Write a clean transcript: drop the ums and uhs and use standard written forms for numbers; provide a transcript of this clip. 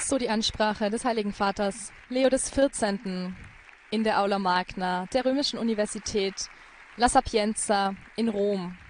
So die Ansprache des Heiligen Vaters Leo des 14. in der Aula Magna der Römischen Universität La Sapienza in Rom.